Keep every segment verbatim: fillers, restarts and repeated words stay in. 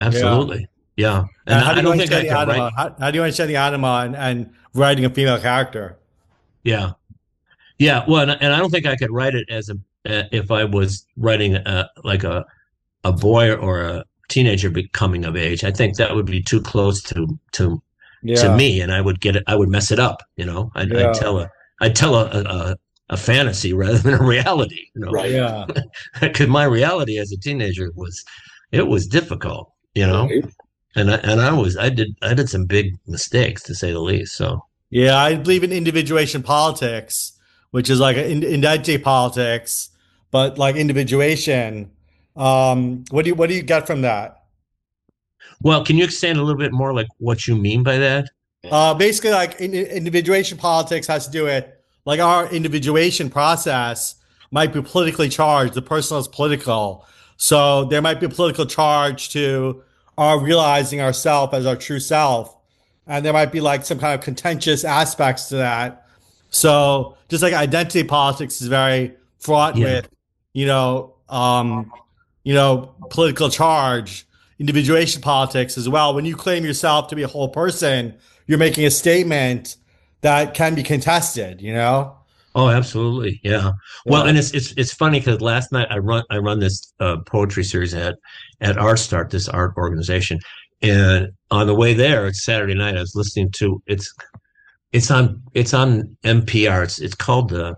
Yeah. absolutely. Yeah. And And how I do I you don't think understand I the could write. anima? How, how do you understand the anima and, and writing a female character? Yeah. Yeah. Well, and, and I don't think I could write it as a, uh, if I was writing a, like a, a boy or a teenager becoming of age. I think that would be too close to, to, to Yeah. me, and I would get it. I would mess it up. You know, I'd, I'd Yeah. tell a, I'd tell a, a, a fantasy rather than a reality, you know, Right. Yeah. because my reality as a teenager was, it was difficult, you know, Right. and I, and I was, I did, I did some big mistakes to say the least. So, Yeah. I believe in individuation politics, which is like in, indicate politics, but like individuation. Um, what do you what do you get from that? well, can you extend a little bit more, like what you mean by that? Uh, basically, like in, individuation politics has to do with like our individuation process might be politically charged. The personal is political, so there might be a political charge to our realizing ourself as our true self, and there might be like some kind of contentious aspects to that. So just like identity politics is very fraught Yeah. with, you know, um, you know, political charge. Individuation politics as well. When you claim yourself to be a whole person, you're making a statement that can be contested, you know? Oh, absolutely. Yeah. Well, Yeah. and it's it's it's funny because last night I run I run this uh, poetry series at at Art Start, this art organization, and on the way there, it's Saturday night. I was listening to it's it's on it's on N P R. It's it's called the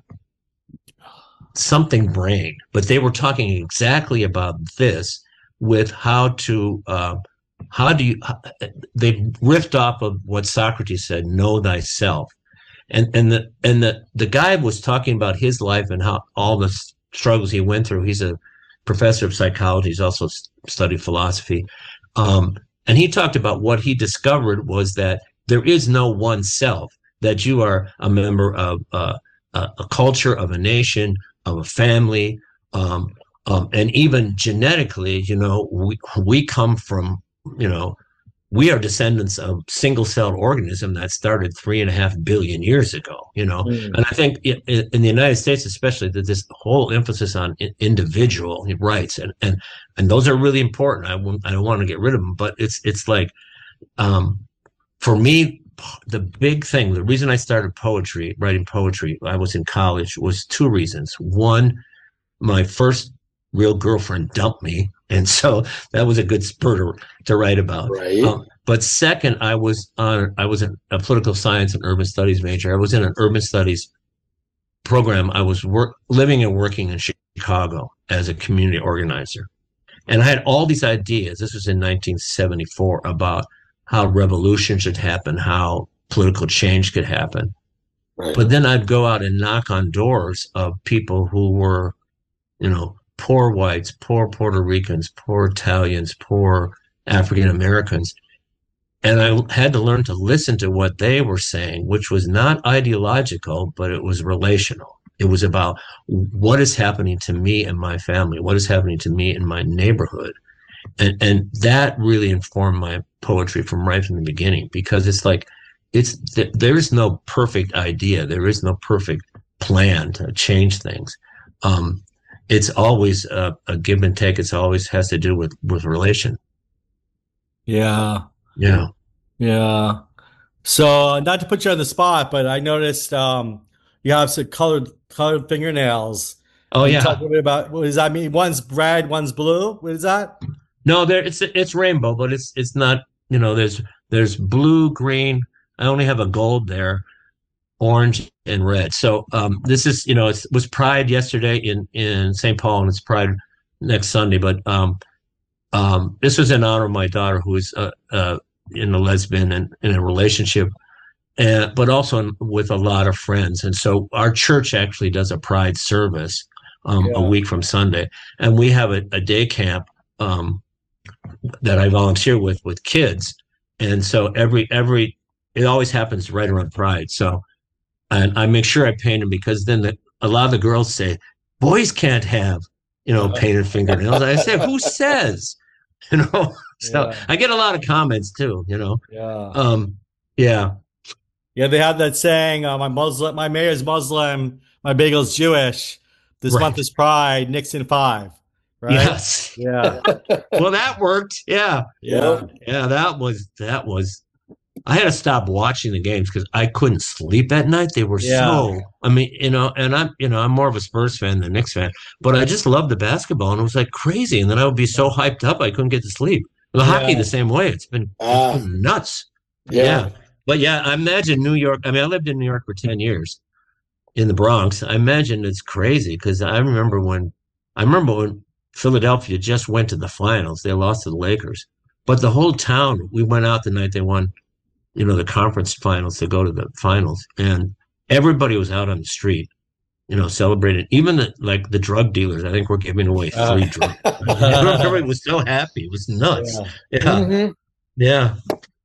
something brain, but they were talking exactly about this with how to uh, how do you they riffed off of what Socrates said, know thyself, and and the and the the guy was talking about his life and how all the struggles he went through. He's a professor of psychology. He's also studied philosophy, um, and he talked about what he discovered was that there is no one self. That you are a member of uh, a, a culture, of a nation, of a family, um, um, and even genetically. You know, we we come from, you know, we are descendants of single-celled organism that started three and a half billion years ago. You know, Mm. and I think in, in the United States, especially, that this whole emphasis on individual rights and and and those are really important. I I don't want to get rid of them, but it's it's like um, for me, the big thing, the reason I started poetry, writing poetry, I was in college, was two reasons. One, my first real girlfriend dumped me, and so that was a good spur to, to write about. Right. Um, but second, I was on, I was a, a political science and urban studies major. I was in an urban studies program. I was work, living and working in Chicago as a community organizer. And I had all these ideas. This was in nineteen seventy-four about how revolution should happen, how political change could happen. Right. But then I'd go out and knock on doors of people who were, you know, poor whites, poor Puerto Ricans, poor Italians, poor African Americans. And I had to learn to listen to what they were saying, which was not ideological, but it was relational. It was about what is happening to me and my family, what is happening to me in my neighborhood. And and that really informed my poetry from right from the beginning, because it's like it's there is no perfect idea, there is no perfect plan to change things. Um, it's always a, a give and take. It's always has to do with with relation. Yeah. Yeah. Yeah. So not to put you on the spot, but I noticed um you have some colored colored fingernails. Oh Can you talk yeah. a little bit about what does that mean? One's red, one's blue. What is that? No, there it's it's rainbow, but it's it's not. You know, there's there's blue, green. I only have a gold there, orange and red. So um, this is, you know, it was Pride yesterday in in Saint Paul, and it's Pride next Sunday. But um, um, this was in honor of my daughter, who is uh, uh, in a lesbian and in a relationship, and but also in, with a lot of friends. And so our church actually does a Pride service um, a Yeah. week from Sunday, and we have a, a day camp um, that I volunteer with with kids. And so every every it always happens right around Pride. So and I make sure I paint them, because then the, a lot of the girls say boys can't have, you know, painted fingernails. I say, who says? You know, so Yeah. I get a lot of comments too. You know, Yeah. um, yeah, Yeah, they have that saying, uh, my Muslim my mayor's Muslim, my bagel's Jewish. This month right. is Pride, Nixon five. right? Yes. Yeah. Well, that worked. Yeah. Yeah. Yeah. That was, that was, I had to stop watching the games because I couldn't sleep at night. They were Yeah. so, I mean, you know, and I'm, you know, I'm more of a Spurs fan than a Knicks fan, but I just loved the basketball and it was like crazy. And then I would be so hyped up, I couldn't get to sleep. The Yeah. hockey, the same way. It's been, Ah. it's been nuts. Yeah. Yeah. But yeah, I imagine New York. I mean, I lived in New York for ten years in the Bronx. I imagine it's crazy because I remember when, I remember when Philadelphia just went to the finals. They lost to the Lakers. But the whole town, we went out the night they won, you know, the conference finals to go to the finals. And everybody was out on the street, you know, celebrating. Even the, like the drug dealers, I think were giving away free Uh. drugs. Everybody was so happy. It was nuts. Yeah. Yeah. Mhm. Yeah.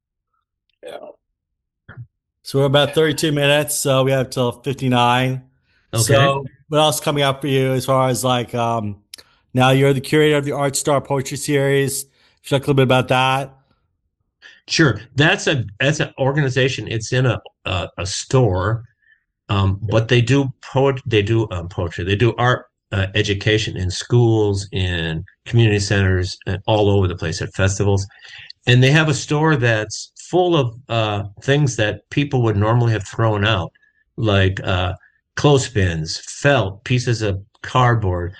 Yeah. So we're about thirty-two minutes, so we have till fifty-nine. Okay. So what else coming up for you as far as like um now you're the curator of the Art Star Poetry Series. Talk a little bit about that. Sure. That's a that's an organization. It's in a a, a store, um, but they do poet. They do um, poetry. They do art uh, education in schools, in community centers, and all over the place at festivals. And they have a store that's full of uh, things that people would normally have thrown out, like uh, clothespins, felt, pieces of cardboard,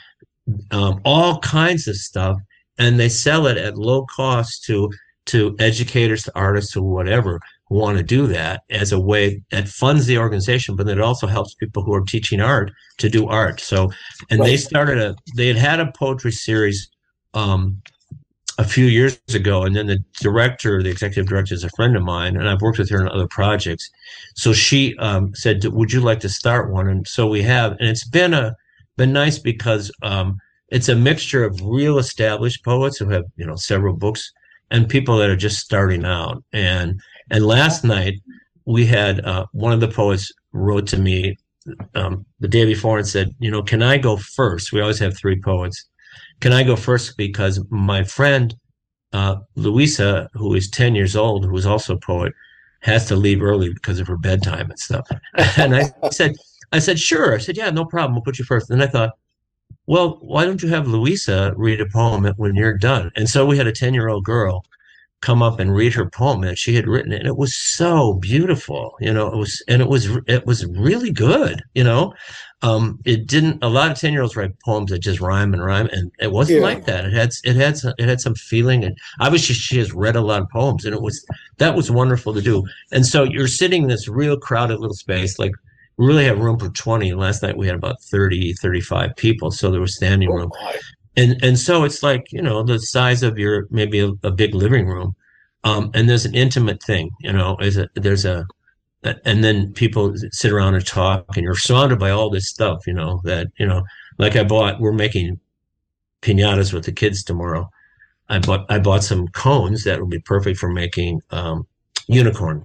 um, all kinds of stuff, and they sell it at low cost to to educators, to artists, to whatever who want to do that as a way that funds the organization, but it also helps people who are teaching art to do art. So, and they Right. started a they had had a poetry series um, a few years ago, and then the director, the executive director, is a friend of mine, and I've worked with her on other projects. So she um, said, "Would you like to start one?" And so we have, and it's been a been nice because um, it's a mixture of real established poets who have, you know, several books, and people that are just starting out. And and last night we had uh, one of the poets wrote to me um, the day before and said, "You know, can I go first? We always have three poets. Can I go first because my friend uh, Louisa, who is ten years old, who is also a poet, has to leave early because of her bedtime and stuff." And I said, I said, "Sure." I said, "Yeah, no problem. We'll put you first." And I thought, well, why don't you have Louisa read a poem when you're done? And so we had a ten-year-old girl come up and read her poem that she had written, and it was so beautiful, you know. It was, and it was, it was really good, you know. Um, it didn't. A lot of ten-year-olds write poems that just rhyme and rhyme, and it wasn't Yeah. like that. It had, it had, some, it had some feeling, and obviously she has read a lot of poems, and it was that was wonderful to do. And so you're sitting in this real crowded little space, like. We really have room for twenty. Last night we had about thirty, thirty-five people, so there was standing Oh, room. my. And and so it's like, you know, the size of your maybe a, a big living room. Um, and there's an intimate thing, you know, is a, there's a, and then people sit around and talk, and you're surrounded by all this stuff, you know, that, you know, like I bought, we're making piñatas with the kids tomorrow. I bought, I bought some cones that will be perfect for making um, unicorn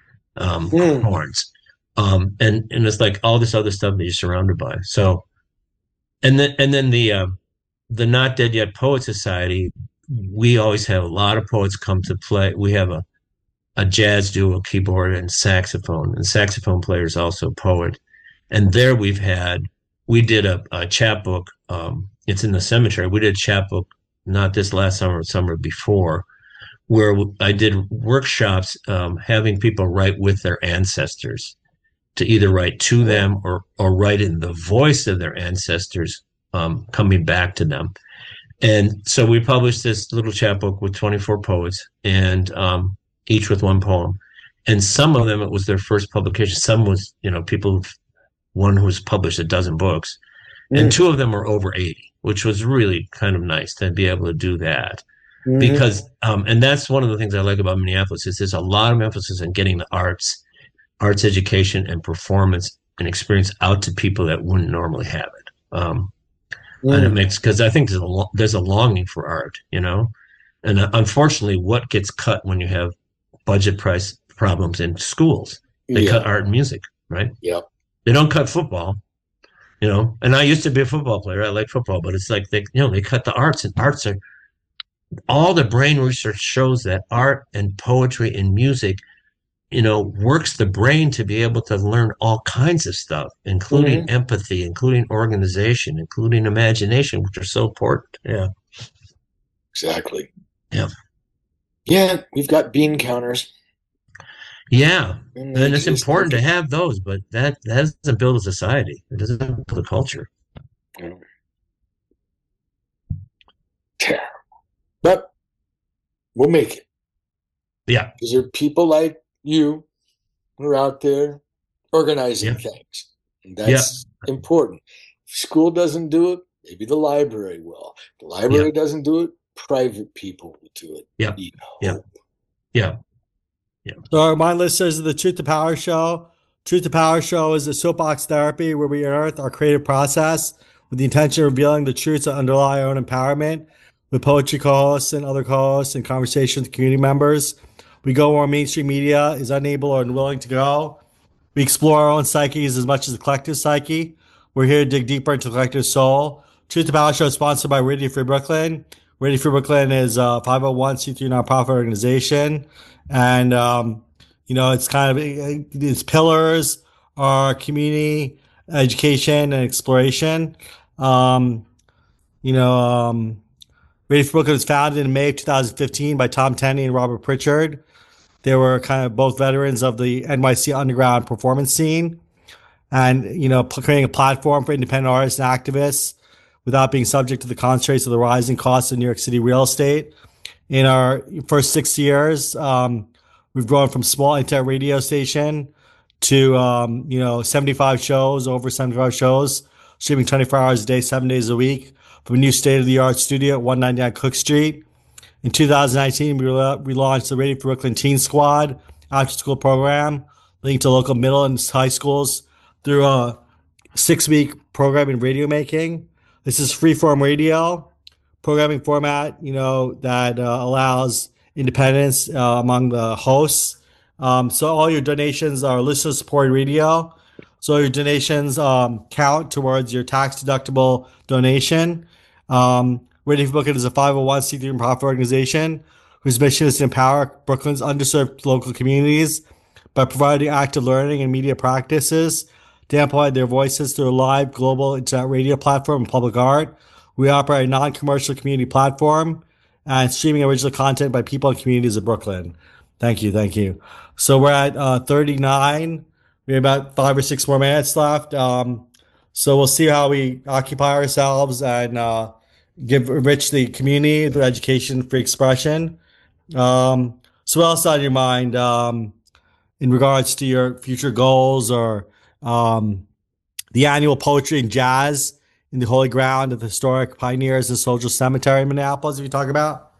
um, Mm. horns. Um, and, and it's like all this other stuff that you're surrounded by. So, and then, and then the, uh, the Not Dead Yet Poet Society, we always have a lot of poets come to play. We have a, a jazz duo, keyboard and saxophone, and saxophone player is also a poet. And there we've had, we did a, a chapbook. Um, it's in the cemetery. We did a chapbook, not this last summer, summer before, where I did workshops, um, having people write with their ancestors, to either write to them or or write in the voice of their ancestors, um, coming back to them. And so we published this little chapbook with twenty-four poets, and um, each with one poem. And some of them, it was their first publication. Some was, you know, people, one who's published a dozen books, and Mm. two of them were over eighty, which was really kind of nice to be able to do that. Mhm. Because, um, and that's one of the things I like about Minneapolis is there's a lot of emphasis on getting the arts arts education and performance and experience out to people that wouldn't normally have it. Um, Mm. and it makes, because I think there's a, lo- there's a longing for art, you know? And uh, unfortunately, what gets cut when you have budget price problems in schools? They Yeah. cut art and music, right? Yep. They don't cut football, you know? And I used to be a football player. I like football, but it's like, they, you know, they cut the arts, and arts are, all the brain research shows that art and poetry and music you know, works the brain to be able to learn all kinds of stuff, including Mhm. empathy, including organization, including imagination, which are so important. Yeah. Exactly. Yeah. Yeah, we've got bean counters. Yeah. And they And it's just important look to at, have those, but that, that doesn't build a society. It doesn't build a culture. you know, terrible. But we'll make it. Yeah. Because there are people like you who are out there organizing Yeah. things. And Yeah. that's important. If school doesn't do it, maybe the library will. If the library Yeah. doesn't do it, private people will do it. Yeah. You Yeah. hope. Yeah. So our mind listeners of the Truth to Power Show. Truth to Power Show is a soapbox therapy where we unearth our creative process with the intention of revealing the truths that underlie our own empowerment with poetry co-hosts and other co-hosts and conversations with community members. We go where mainstream media is unable or unwilling to go. We explore our own psyches as much as the collective psyche. We're here to dig deeper into the collective soul. Truth to Power Show is sponsored by Radio Free Brooklyn. Radio Free Brooklyn is a five oh one c three nonprofit organization. And, um, you know, it's kind of, its pillars are community, education, and exploration. Um, you know, um, Radio Free Brooklyn was founded in May of two thousand fifteen by Tom Tenney and Robert Pritchard. They were kind of both veterans of the N Y C underground performance scene and, you know, creating a platform for independent artists and activists without being subject to the constraints of the rising costs of New York City real estate. In our first six years, um, we've grown from small internet radio station to, um, you know, seventy-five shows, over seventy-five shows, streaming twenty-four hours a day, seven days a week from a new state-of-the-art studio at one ninety-nine Cook Street. In two thousand nineteen, we relaunched the Radio Free Brooklyn Teen Squad after-school program, linked to local middle and high schools through a six-week program in radio making. This is freeform radio programming format, you know, that uh, allows independence uh, among the hosts. Um, so all your donations are listener-supported radio. So your donations um, count towards your tax-deductible donation. Um, Radio Free Brooklyn is a five oh one c three nonprofit organization whose mission is to empower Brooklyn's underserved local communities by providing active learning and media practices to amplify their voices through a live global internet radio platform and public art. We operate a non-commercial community platform and streaming original content by people and communities of Brooklyn. Thank you, thank you. So we're at uh, thirty-nine. We have about five or six more minutes left. Um, so we'll see how we occupy ourselves and uh, give enrich the community through education, free expression. Um, so what else on your mind um, in regards to your future goals or um, the annual poetry and jazz in the holy ground of the historic Pioneers and Soldiers Cemetery in Minneapolis, if you talk about?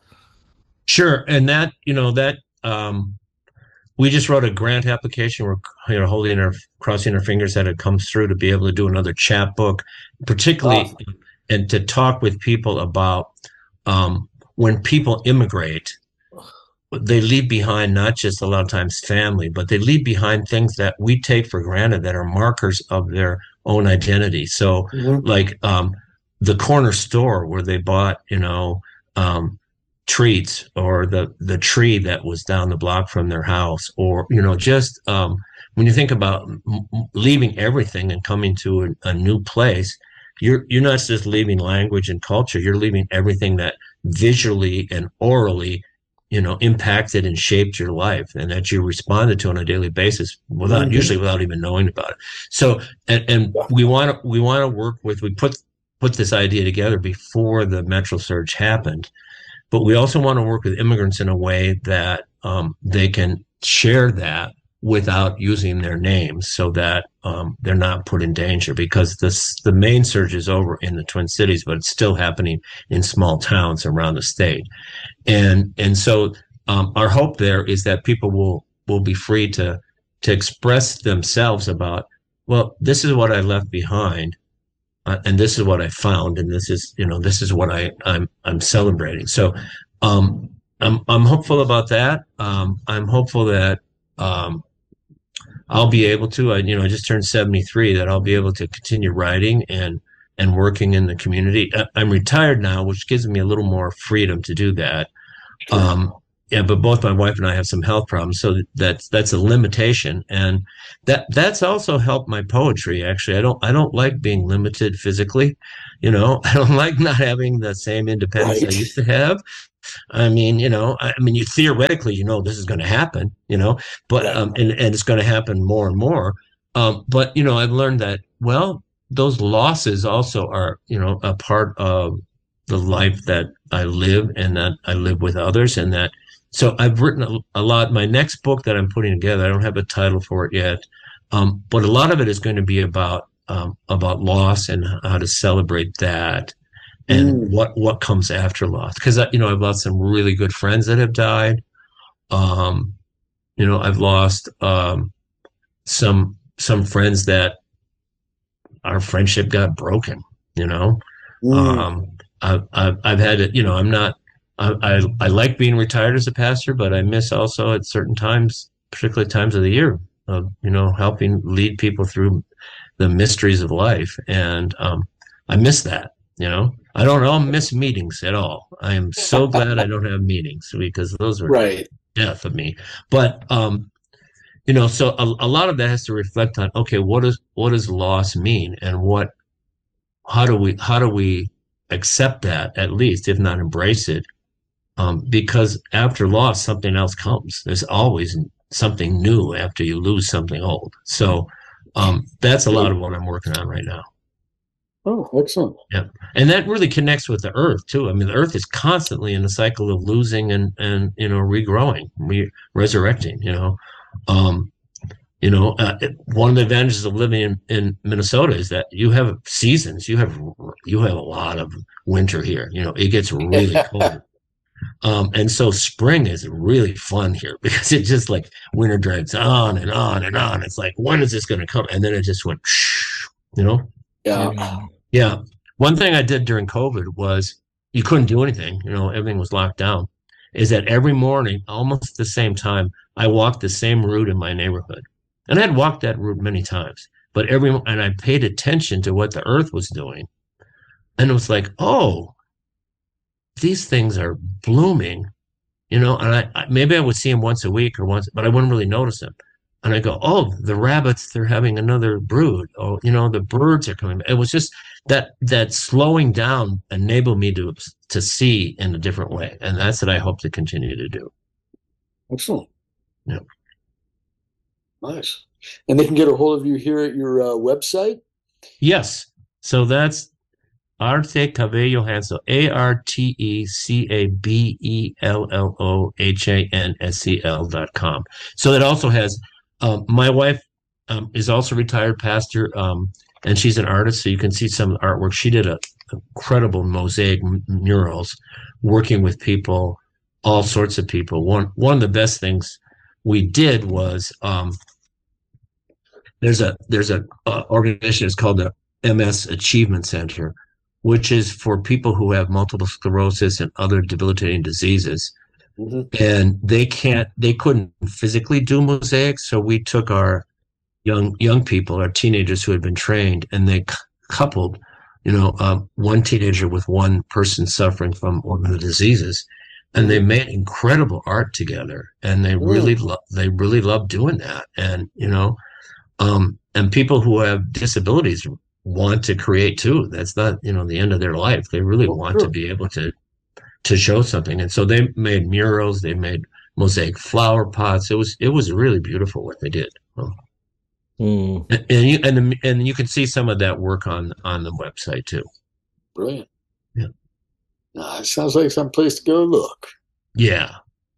Sure. And that, you know, that um, we just wrote a grant application. We're, you know, holding our, crossing our fingers that it comes through to be able to do another chapbook, particularly, Awesome. and to talk with people about um, when people immigrate, they leave behind not just a lot of times family, but they leave behind things that we take for granted that are markers of their own identity. So Mhm. like um, the corner store where they bought, you know, um, treats, or the, the tree that was down the block from their house, or, you know, just um, when you think about m- leaving everything and coming to a, a new place, you're, you're not just leaving language and culture, you're leaving everything that visually and orally, you know, impacted and shaped your life and that you responded to on a daily basis without, Mhm. usually without even knowing about it. So, and, and Yeah. we want to, we want to work with, we put, put this idea together before the Metro surge happened, but we also want to work with immigrants in a way that um, they can share that without using their names, so that um, they're not put in danger, because this, the main surge is over in the Twin Cities, but it's still happening in small towns around the state. And and so um, our hope there is that people will will be free to to express themselves about, well, this is what I left behind, uh, and this is what I found, and this is, you know, this is what I I'm I'm celebrating. So um, I'm I'm hopeful about that. Um, I'm hopeful that um, I'll be able to. I you know I just turned seventy-three. That I'll be able to continue writing and and working in the community. I, I'm retired now, which gives me a little more freedom to do that. Um, yeah, but both my wife and I have some health problems, so that's that's a limitation, and that that's also helped my poetry. Actually, I don't I don't like being limited physically, you know. I don't like not having the same independence Right. I used to have. I mean, you know, I, I mean, you theoretically, you know, this is going to happen, you know, but Right. um, and and it's going to happen more and more. Um, but you know, I've learned that well, those losses also are, you know, a part of the life that I live and that I live with others, and that. So I've written a, a lot. My next book that I'm putting together, I don't have a title for it yet, um, but a lot of it is going to be about um, about loss and how to celebrate that and Mm. what what comes after loss. Because you know I've lost some really good friends that have died. Um, you know I've lost um, some some friends that our friendship got broken. You know, Mm. um, I've, I've I've had it. You know, I'm not. I, I I like being retired as a pastor, but I miss also at certain times, particularly times of the year, of you know helping lead people through the mysteries of life, and um, I miss that. You know, I don't all miss meetings at all. I am so glad I don't have meetings because those are Right. death of me. But um, you know, so a, a lot of that has to reflect on okay, what does what does loss mean, and what how do we how do we accept that at least, if not embrace it? Um, because after loss, something else comes. There's always something new after you lose something old. So um, that's a lot Right. of what I'm working on right now. Oh, excellent. Yeah, and that really connects with the earth too. I mean, the earth is constantly in a cycle of losing and and you know regrowing, re- resurrecting. You know, um, you know, uh, it, one of the advantages of living in, in Minnesota is that you have seasons. You have you have a lot of winter here. You know, it gets really cold. Um, and so spring is really fun here because it just like winter drags on and on and on. It's like, when is this going to come? And then it just went, you know? Yeah. Yeah. Yeah. One thing I did during COVID was you couldn't do anything, you know, everything was locked down. Is that every morning, almost at the same time, I walked the same route in my neighborhood. And I'd walked that route many times, but every, and I paid attention to what the earth was doing. And it was like, oh, these things are blooming, you know, and I, I maybe I would see them once a week or once, but I wouldn't really notice them. And I go, oh, the rabbits, they're having another brood. Oh, you know, the birds are coming back. It was just that that slowing down enabled me to to see in a different way. And that's what I hope to continue to do. Excellent. Yeah. Nice. And they can get a hold of you here at your uh, website? Yes. So that's Arte Cabello Hansel, A R T E C A B E L L O H A N S E L dot com. So that also has, um, my wife um, is also a retired pastor, um, and she's an artist, so you can see some artwork. She did a, incredible mosaic m- murals working with people, all sorts of people. One, one of the best things we did was um, there's a there's a uh, organization, it's called the M S Achievement Center, which is for people who have multiple sclerosis and other debilitating diseases. Mm-hmm. And they can't, they couldn't physically do mosaics. So we took our young, young people, our teenagers who had been trained, and they c- coupled, you know, um, one teenager with one person suffering from one of the diseases. And they made incredible art together. And they really, Mm. lo- they really love doing that. And, you know, um, and people who have disabilities want to create too. That's not, you know, the end of their life. They really Oh, want to sure. be able to to show something. And so they made murals, they made mosaic flower pots. It was it was really beautiful what they did. Um, Mm. and and you and, the, and you can see some of that work on on the website too. Brilliant. Yeah. Nah, it sounds like some place to go look. Yeah.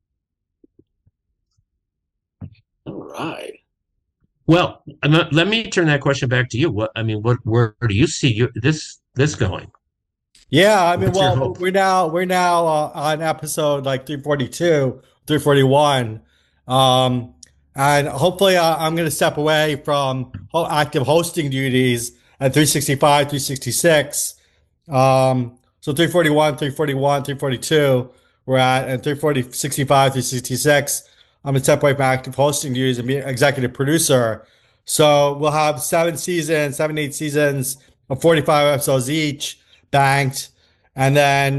All right. Well, I'm not- let me turn that question back to you. What I mean, what where do you see you, this this going? Yeah, I mean, What's your well, hope? we're now we're now uh, on episode like three forty-two, three forty-one, um, and hopefully uh, I'm going to step away from ho- active hosting duties at three sixty-five, three sixty-six. Um, so three forty-one, three forty-one, three forty-two, we're at, and three forty, sixty-five, three sixty-six. I'm going to step away from active hosting duties and be executive producer. So we'll have seven seasons, seven, eight seasons of forty-five episodes each banked. And then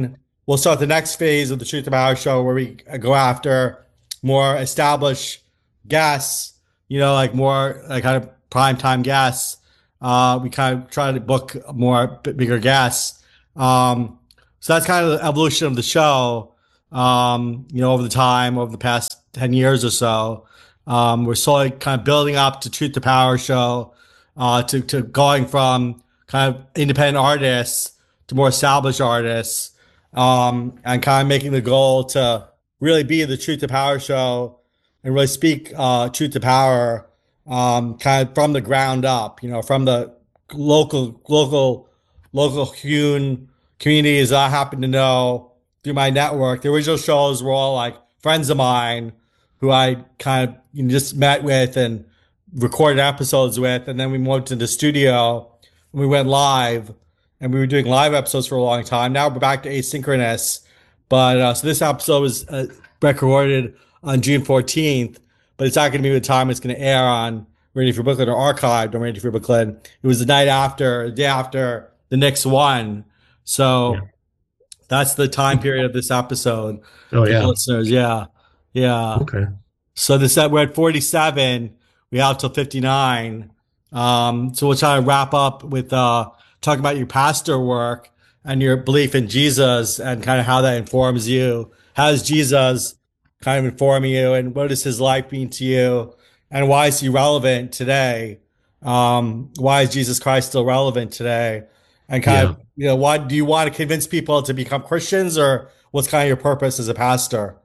we'll start the next phase of the Truth to Power show where we go after more established guests, you know, like more like kind of prime time guests. Uh, we kind of try to book more b- bigger guests. Um, so that's kind of the evolution of the show. Um, you know, over the time, over the past ten years or so, um, we're slowly kind of building up to Truth to Power show, uh, to, to going from kind of independent artists to more established artists, um, and kind of making the goal to really be the Truth to Power show and really speak uh, truth to power, um, kind of from the ground up, you know, from the local, local, local hewn communities I happen to know through my network. The original shows were all like friends of mine who I kind of you know, just met with and recorded episodes with. And then we moved to the studio and we went live and we were doing live episodes for a long time. Now we're back to asynchronous. But uh, so this episode was uh, recorded on June fourteenth, but it's not going to be the time it's going to air on Radio Free Brooklyn or archived on Radio Free Brooklyn. It was the night after, the day after the next one. So yeah. That's the time period of this episode. Oh, yeah. Listeners. Yeah. Yeah. Okay. So this, we're at forty-seven. We have till fifty-nine. Um, so we'll try to wrap up with uh, talking about your pastor work and your belief in Jesus and kind of how that informs you. How does Jesus kind of inform you, and what does his life mean to you, and why is he relevant today? Um, why is Jesus Christ still relevant today? And kind yeah. of, you know, why do you want to convince people to become Christians, or what's kind of your purpose as a pastor?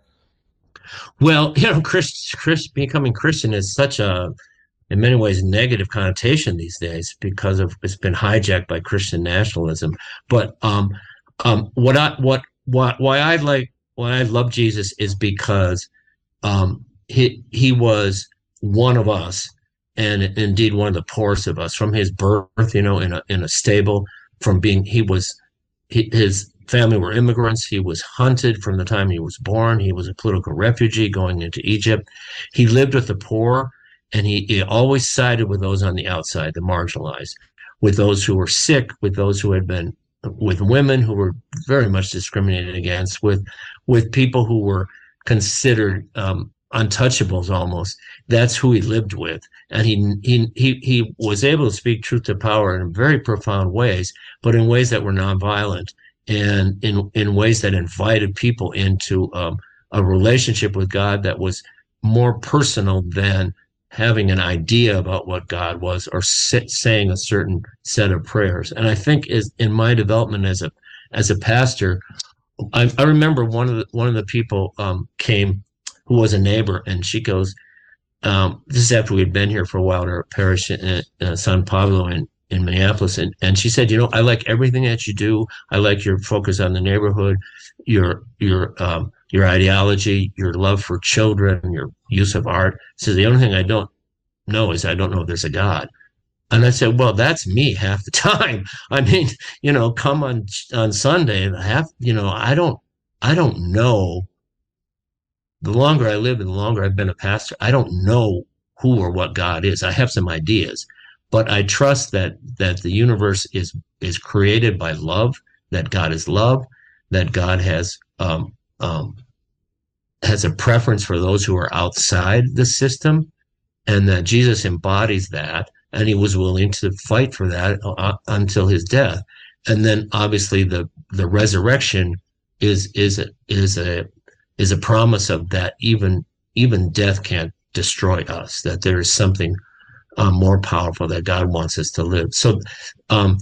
Well, you know, Chris, Chris, becoming Christian is such a, in many ways, negative connotation these days because of it's been hijacked by Christian nationalism. But um, um, what I what what why I like why I love Jesus is because um, he he was one of us, and indeed one of the poorest of us from his birth. You know, in a in a stable. From being he was he, his family were immigrants. He was hunted from the time he was born. He was a political refugee going into Egypt. He lived with the poor, and he, he always sided with those on the outside, the marginalized, with those who were sick, with those who had been, with women who were very much discriminated against, with with people who were considered um, untouchables almost. That's who he lived with. And he, he he he was able to speak truth to power in very profound ways, but in ways that were nonviolent and in, in ways that invited people into um, a relationship with God that was more personal than having an idea about what God was or sit, saying a certain set of prayers. And I think is in my development as a as a pastor, I, I remember one of the one of the people um, came who was a neighbor, and she goes, um, this is after we had been here for a while at our parish in uh, San Pablo in, in Minneapolis. And, and she said, you know, I like everything that you do. I like your focus on the neighborhood, your, your, um, your ideology, your love for children, your use of art. She says, the only thing I don't know is I don't know if there's a God. And I said, well, that's me half the time. I mean, you know, come on, on Sunday and half, you know, I don't, I don't know. The longer I live and the longer I've been a pastor, I don't know who or what God is. I have some ideas, but I trust that that the universe is is created by love, that God is love, that God has um, um, has a preference for those who are outside the system, and that Jesus embodies that, and he was willing to fight for that uh, until his death. And then obviously the the resurrection is is a, is a is a promise of that even even death can't destroy us, that there is something um, more powerful that God wants us to live. So um,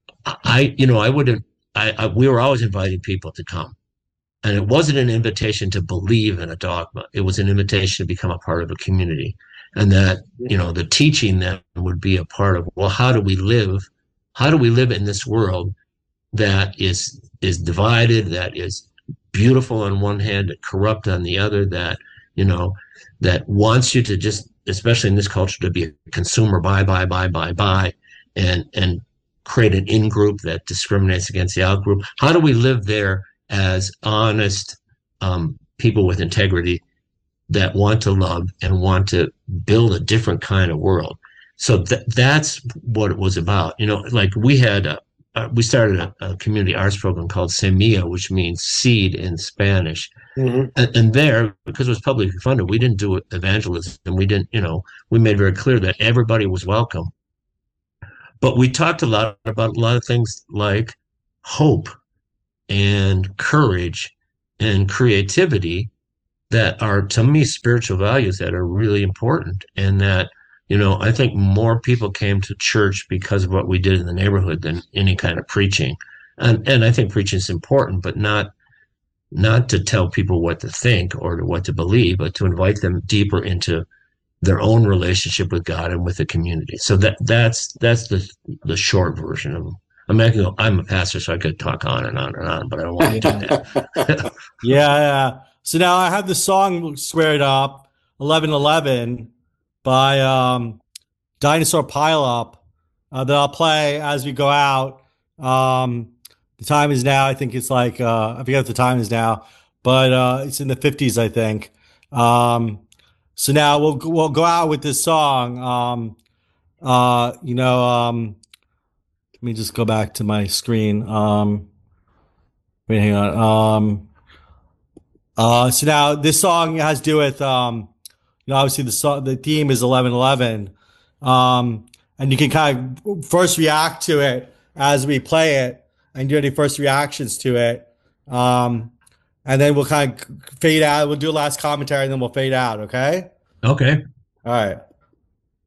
I, you know, I wouldn't, I, I, we were always inviting people to come. And it wasn't an invitation to believe in a dogma. It was an invitation to become a part of a community. And that, you know, the teaching then would be a part of, well, how do we live? How do we live in this world that is is divided, that is beautiful on one hand, corrupt on the other, that, you know, that wants you to just, especially in this culture, to be a consumer, buy, buy, buy, buy, buy, and and create an in-group that discriminates against the out-group. How do we live there as honest um, people with integrity that want to love and want to build a different kind of world? So th- that's what it was about. You know, like we had a, uh, we started a, a community arts program called Semilla, which means seed in Spanish. Mhm. And, and there, because it was publicly funded, we didn't do evangelism. We didn't, you know, we made very clear that everybody was welcome. But we talked a lot about a lot of things like hope and courage and creativity that are, to me, spiritual values that are really important. And that, you know, I think more people came to church because of what we did in the neighborhood than any kind of preaching. And and I think preaching is important, but not not to tell people what to think or to what to believe, but to invite them deeper into their own relationship with God and with the community. So that that's that's the the short version of. I mean, I can go, I'm a pastor, so I could talk on and on and on, but I don't want to do that. Yeah, yeah. So now I have the song squared up, eleven eleven by um, Dinosaur Pileup uh, that I'll play as we go out. Um, the time is now, I think it's like, uh, I forget what the time is now, but uh, it's in the fifties, I think. Um, so now we'll, we'll go out with this song. Um, uh, you know, um, let me just go back to my screen. Um, wait, hang on. Um, uh, so now this song has to do with, um, you know, obviously the song, the theme is eleven eleven. Um, and you can kind of first react to it as we play it and do any first reactions to it. Um, and then we'll kind of fade out. We'll do a last commentary and then we'll fade out. Okay. Okay. All right.